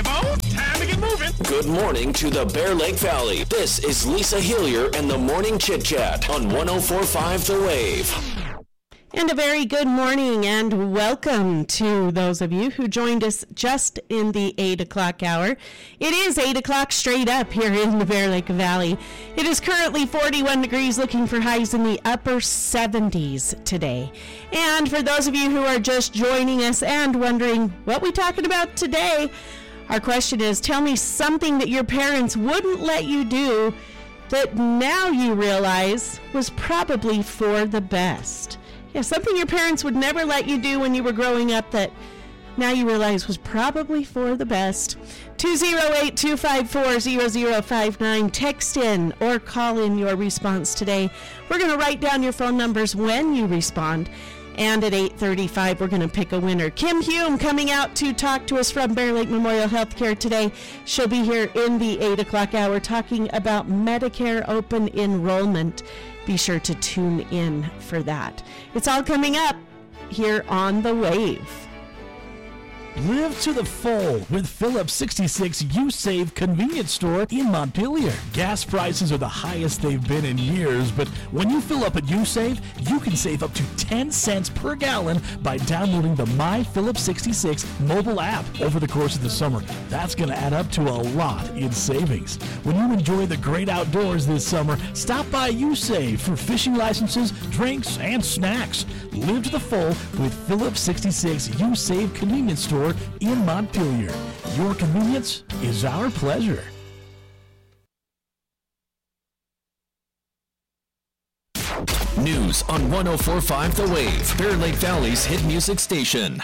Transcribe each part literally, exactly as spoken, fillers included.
the bone. Time to get moving. Good morning to the Bear Lake Valley. This is Lisa Hillier and the Morning Chit Chat on one oh four point five The Wave. And a very good morning and welcome to those of you who joined us just in the eight o'clock hour. It is eight o'clock straight up here in the Bear Lake Valley. It is currently forty-one degrees, looking for highs in the upper seventies today. And for those of you who are just joining us and wondering what we're talking about today, our question is, tell me something that your parents wouldn't let you do that now you realize was probably for the best. Yeah, something your parents would never let you do when you were growing up that now you realize was probably for the best. two oh eight, two five four, oh oh five nine. Text in or call in your response today. We're going to write down your phone numbers when you respond. And at eight thirty-five, we're going to pick a winner. Kim Hume coming out to talk to us from Bear Lake Memorial Healthcare today. She'll be here in the eight o'clock hour talking about Medicare open enrollment. Be sure to tune in for that. It's all coming up here on The Wave. Live to the full with Phillips sixty-six U-Save convenience store in Montpelier. Gas prices are the highest they've been in years, but when you fill up at U-Save, you can save up to ten cents per gallon by downloading the My Phillips sixty-six mobile app over the course of the summer. That's going to add up to a lot in savings. When you enjoy the great outdoors this summer, stop by U-Save for fishing licenses, drinks, and snacks. Live to the full with Phillips sixty-six U-Save convenience store in Montpelier. Your convenience is our pleasure. News on one oh four point five The Wave, Bear Lake Valley's hit music station.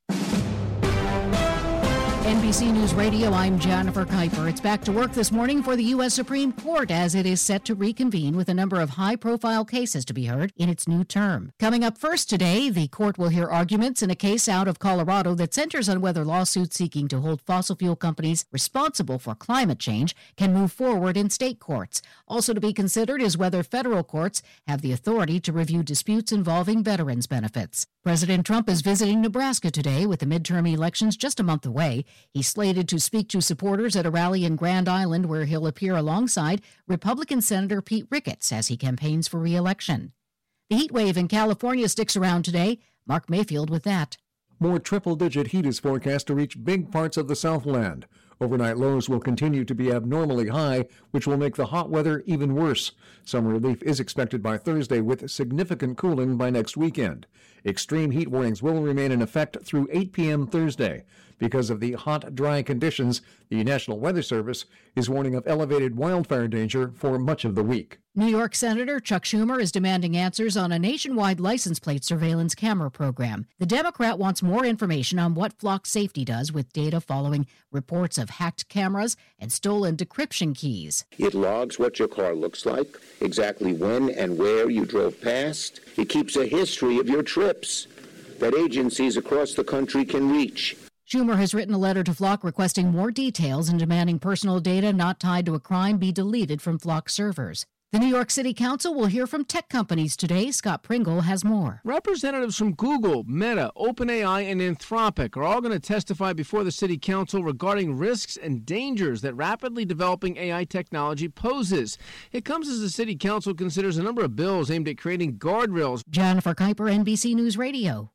N B C News Radio, I'm Jennifer Kuiper. It's back to work this morning for the U S Supreme Court as it is set to reconvene with a number of high-profile cases to be heard in its new term. Coming up first today, the court will hear arguments in a case out of Colorado that centers on whether lawsuits seeking to hold fossil fuel companies responsible for climate change can move forward in state courts. Also to be considered is whether federal courts have the authority to review disputes involving veterans' benefits. President Trump is visiting Nebraska today with the midterm elections just a month away. He's slated to speak to supporters at a rally in Grand Island where he'll appear alongside Republican Senator Pete Ricketts as he campaigns for re-election. The heat wave in California sticks around today. Mark Mayfield with that. More triple-digit heat is forecast to reach big parts of the Southland. Overnight lows will continue to be abnormally high, which will make the hot weather even worse. Some relief is expected by Thursday with significant cooling by next weekend. Extreme heat warnings will remain in effect through eight p.m. Thursday. Because of the hot, dry conditions, the National Weather Service is warning of elevated wildfire danger for much of the week. New York Senator Chuck Schumer is demanding answers on a nationwide license plate surveillance camera program. The Democrat wants more information on what Flock Safety does with data following reports of hacked cameras and stolen decryption keys. It logs what your car looks like, exactly when and where you drove past. It keeps a history of your trips that agencies across the country can reach. Schumer has written a letter to Flock requesting more details and demanding personal data not tied to a crime be deleted from Flock servers. The New York City Council will hear from tech companies today. Scott Pringle has more. Representatives from Google, Meta, OpenAI, and Anthropic are all going to testify before the City Council regarding risks and dangers that rapidly developing A I technology poses. It comes as the City Council considers a number of bills aimed at creating guardrails. Jennifer Kuiper, N B C News Radio.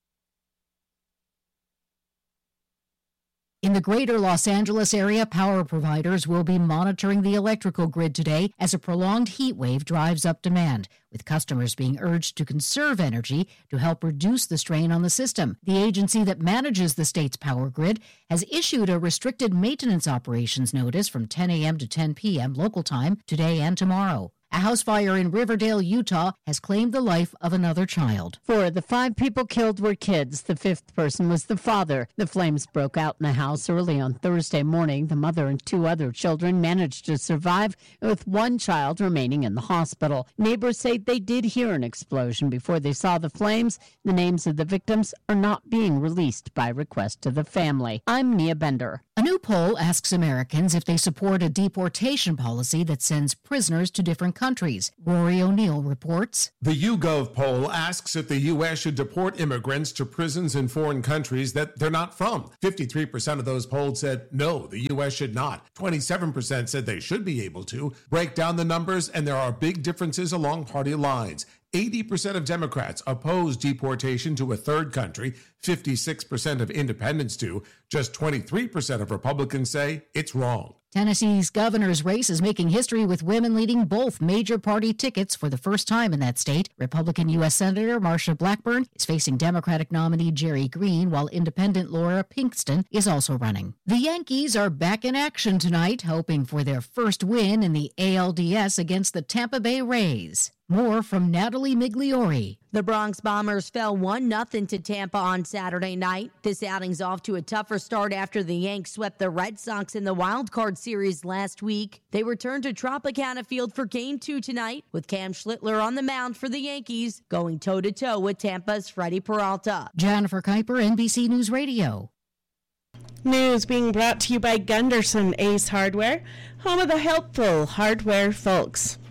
In the greater Los Angeles area, power providers will be monitoring the electrical grid today as a prolonged heat wave drives up demand, with customers being urged to conserve energy to help reduce the strain on the system. The agency that manages the state's power grid has issued a restricted maintenance operations notice from ten a.m. to ten p.m. local time today and tomorrow. A house fire in Riverdale, Utah, has claimed the life of another child. Four of the five people killed were kids. The fifth person was the father. The flames broke out in the house early on Thursday morning. The mother and two other children managed to survive, with one child remaining in the hospital. Neighbors say they did hear an explosion before they saw the flames. The names of the victims are not being released by request to the family. I'm Nia Bender. A new poll asks Americans if they support a deportation policy that sends prisoners to different countries. Rory O'Neill reports. The YouGov poll asks if the U S should deport immigrants to prisons in foreign countries that they're not from. fifty-three percent of those polled said no, the U S should not. twenty-seven percent said they should be able to. Break down the numbers, and there are big differences along party lines. eighty percent of Democrats oppose deportation to a third country. fifty-six percent of independents do. Just twenty-three percent of Republicans say it's wrong. Tennessee's governor's race is making history with women leading both major party tickets for the first time in that state. Republican U S Senator Marsha Blackburn is facing Democratic nominee Jerry Green, while independent Laura Pinkston is also running. The Yankees are back in action tonight, hoping for their first win in the A L D S against the Tampa Bay Rays. More from Natalie Migliori. The Bronx Bombers fell one nothing to Tampa on Saturday night. This outing's off to a tougher start after the Yanks swept the Red Sox in the Wild Card Series last week. They return to Tropicana Field for Game two tonight, with Cam Schlittler on the mound for the Yankees, going toe-to-toe with Tampa's Freddie Peralta. Jennifer Kuiper, N B C News Radio. News being brought to you by Gunderson Ace Hardware, home of the helpful hardware folks.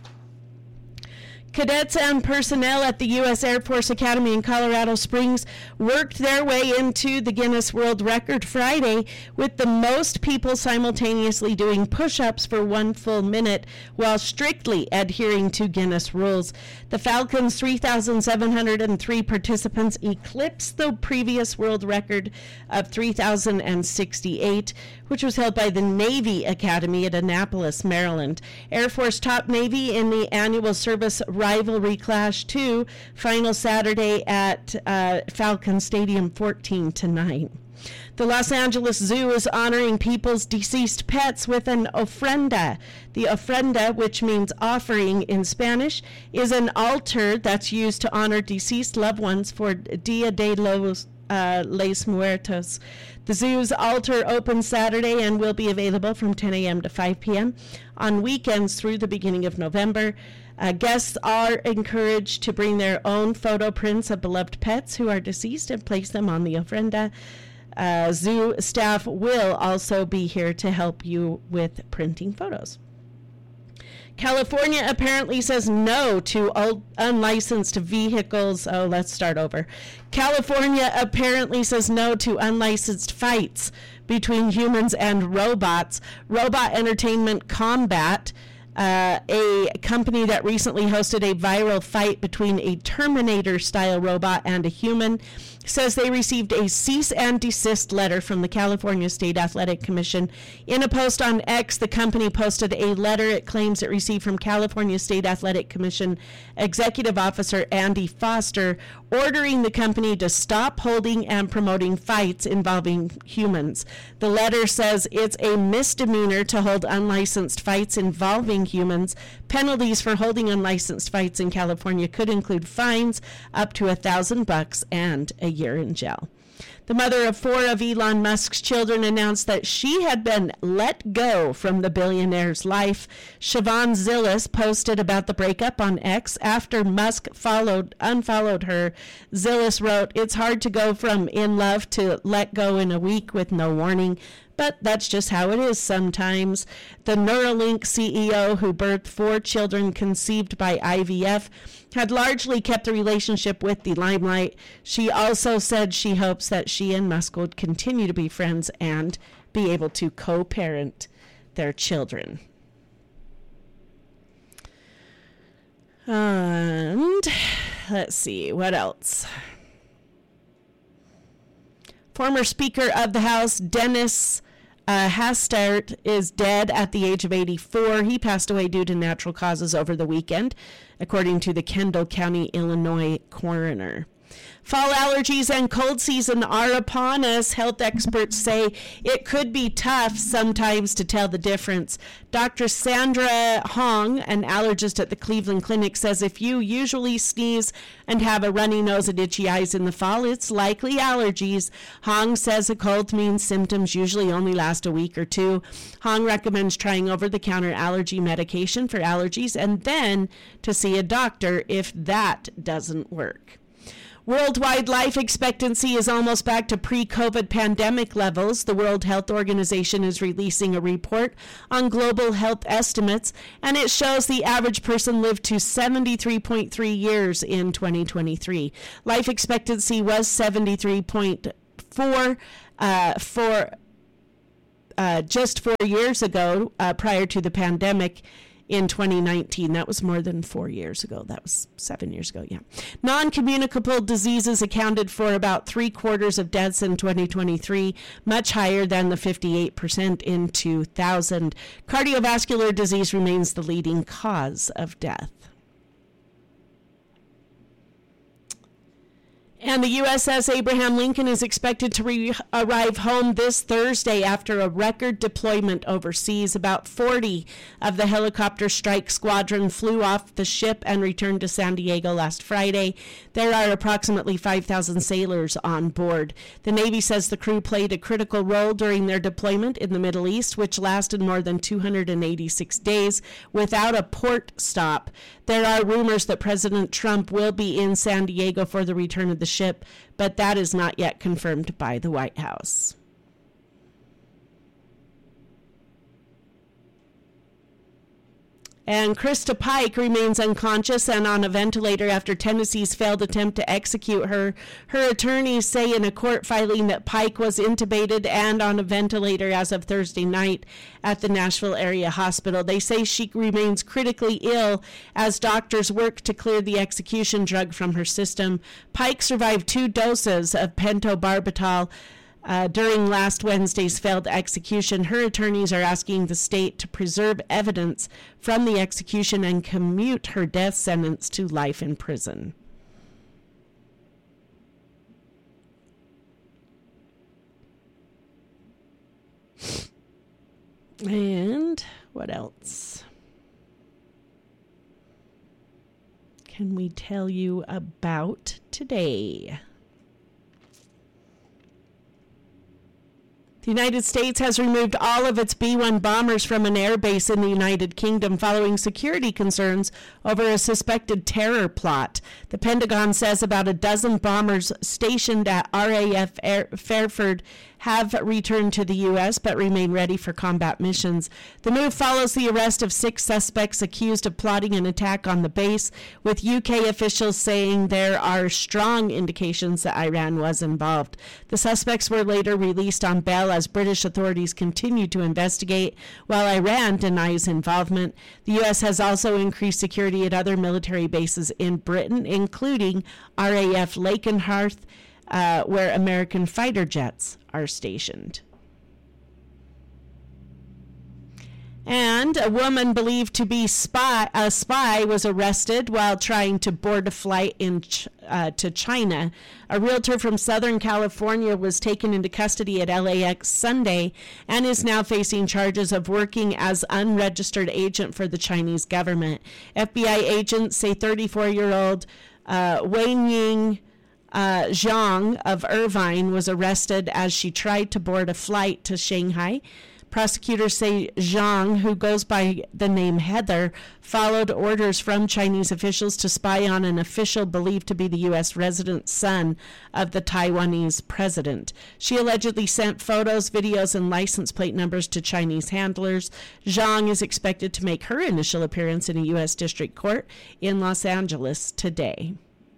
Cadets and personnel at the U S Air Force Academy in Colorado Springs worked their way into the Guinness World Record Friday with the most people simultaneously doing push-ups for one full minute while strictly adhering to Guinness rules. The Falcons' three thousand seven hundred three participants eclipsed the previous world record of three thousand sixty-eight, which was held by the Navy Academy at Annapolis, Maryland. Air Force topped Navy in the annual service rivalry Clash two, final Saturday at uh, Falcon Stadium, fourteen to nine. The Los Angeles Zoo is honoring people's deceased pets with an ofrenda. The ofrenda, which means offering in Spanish, is an altar that's used to honor deceased loved ones for Dia de los uh, Les Muertos. The zoo's altar opens Saturday and will be available from ten a.m. to five p.m. on weekends through the beginning of November. Uh, guests are encouraged to bring their own photo prints of beloved pets who are deceased and place them on the ofrenda. Uh, zoo staff will also be here to help you with printing photos. California apparently says no to unlicensed vehicles. Oh, let's start over. California apparently says no to unlicensed fights between humans and robots. Robot Entertainment Combat, Uh, a company that recently hosted a viral fight between a Terminator-style robot and a human, says they received a cease and desist letter from the California State Athletic Commission. In a post on X, the company posted a letter it claims it received from California State Athletic Commission Executive Officer Andy Foster, ordering the company to stop holding and promoting fights involving humans. The letter says it's a misdemeanor to hold unlicensed fights involving humans. Penalties for holding unlicensed fights in California could include fines up to a thousand bucks and a year in jail. The mother of four of Elon Musk's children announced that she had been let go from the billionaire's life. Siobhan Zillis posted about the breakup on X after Musk followed unfollowed her. Zillis wrote, "It's hard to go from in love to let go in a week with no warning, but that's just how it is sometimes." The Neuralink C E O, who birthed four children conceived by I V F, had largely kept the relationship with the limelight. She also said she hopes that she and Musk would continue to be friends and be able to co-parent their children. And let's see, what else? Former Speaker of the House, Dennis Uh, Hastert, is dead at the age of eighty-four. He passed away due to natural causes over the weekend, according to the Kendall County, Illinois coroner. Fall allergies and cold season are upon us. Health experts say it could be tough sometimes to tell the difference. Doctor Sandra Hong, an allergist at the Cleveland Clinic, says if you usually sneeze and have a runny nose and itchy eyes in the fall, it's likely allergies. Hong says a cold means symptoms usually only last a week or two. Hong recommends trying over-the-counter allergy medication for allergies and then to see a doctor if that doesn't work. Worldwide life expectancy is almost back to pre-COVID pandemic levels. The World Health Organization is releasing a report on global health estimates, and it shows the average person lived to seventy-three point three years in twenty twenty-three. Life expectancy was seventy-three point four uh, for uh, just four years ago, uh, prior to the pandemic. In twenty nineteen, that was more than four years ago. That was seven years ago, yeah. Non-communicable diseases accounted for about three quarters of deaths in twenty twenty-three, much higher than the fifty-eight percent in two thousand. Cardiovascular disease remains the leading cause of death. And the U S S Abraham Lincoln is expected to re- arrive home this Thursday after a record deployment overseas. About forty of the helicopter strike squadron flew off the ship and returned to San Diego last Friday. There are approximately five thousand sailors on board. The Navy says the crew played a critical role during their deployment in the Middle East, which lasted more than two hundred eighty-six days without a port stop. There are rumors that President Trump will be in San Diego for the return of the ship, but that is not yet confirmed by the White House. And Krista Pike remains unconscious and on a ventilator after Tennessee's failed attempt to execute her. Her attorneys say in a court filing that Pike was intubated and on a ventilator as of Thursday night at the Nashville area hospital. They say she remains critically ill as doctors work to clear the execution drug from her system. Pike survived two doses of pentobarbital Uh, during last Wednesday's failed execution. Her attorneys are asking the state to preserve evidence from the execution and commute her death sentence to life in prison. And what else can we tell you about today? The United States has removed all of its B one bombers from an airbase in the United Kingdom following security concerns over a suspected terror plot. The Pentagon says about a dozen bombers stationed at R A F Air- Fairford have returned to the U S but remain ready for combat missions. The move follows the arrest of six suspects accused of plotting an attack on the base, with U K officials saying there are strong indications that Iran was involved. The suspects were later released on bail as British authorities continue to investigate, while Iran denies involvement. The U S has also increased security at other military bases in Britain, including R A F Lakenheath, uh, where American fighter jets are stationed. And a woman believed to be spy, a spy was arrested while trying to board a flight in uh, to China. A realtor from Southern California was taken into custody at L A X Sunday and is now facing charges of working as unregistered agent for the Chinese government. F B I agents say thirty-four-year-old uh, Wei Ying uh, Zhang of Irvine was arrested as she tried to board a flight to Shanghai. Prosecutors say Zhang, who goes by the name Heather, followed orders from Chinese officials to spy on an official believed to be the U S resident son of the Taiwanese president. She allegedly sent photos, videos, and license plate numbers to Chinese handlers. Zhang is expected to make her initial appearance in a U S district court in Los Angeles today.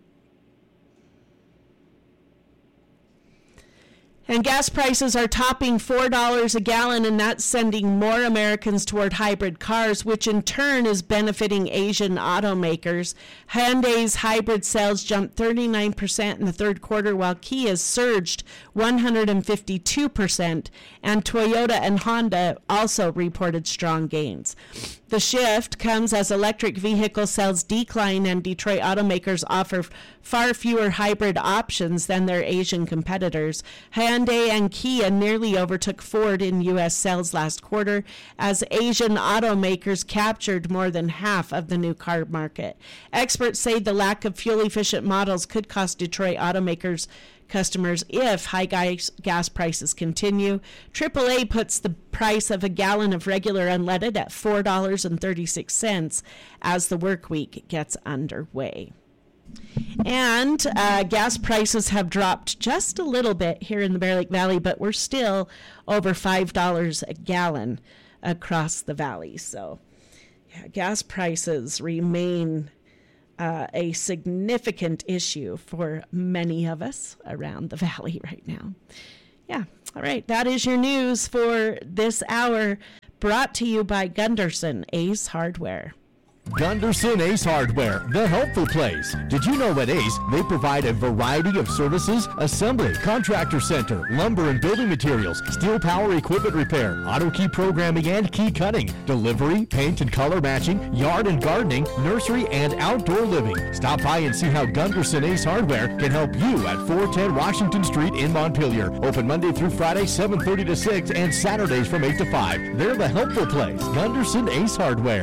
And gas prices are topping four dollars a gallon, and that's sending more Americans toward hybrid cars, which in turn is benefiting Asian automakers. Hyundai's hybrid sales jumped thirty-nine percent in the third quarter, while Kia's surged one hundred fifty-two percent, and Toyota and Honda also reported strong gains. The shift comes as electric vehicle sales decline and Detroit automakers offer far fewer hybrid options than their Asian competitors. Hyundai and Kia nearly overtook Ford in U S sales last quarter as Asian automakers captured more than half of the new car market. Experts say the lack of fuel-efficient models could cost Detroit automakers customers if high gas, gas prices continue. triple A puts the price of a gallon of regular unleaded at four dollars and thirty-six cents as the work week gets underway. And uh, gas prices have dropped just a little bit here in the Bear Lake Valley, but we're still over five dollars a gallon across the valley. So, yeah, gas prices remain uh, a significant issue for many of us around the valley right now. Yeah, all right, that is your news for this hour, brought to you by Gunderson Ace Hardware. Gunderson Ace Hardware, the helpful place. Did you know at Ace, they provide a variety of services? Assembly, contractor center, lumber and building materials, steel power equipment repair, auto key programming and key cutting, delivery, paint and color matching, yard and gardening, nursery and outdoor living. Stop by and see how Gunderson Ace Hardware can help you at four ten Washington Street in Montpelier. Open Monday through Friday, seven thirty to six, and Saturdays from eight to five. They're the helpful place. Gunderson Ace Hardware.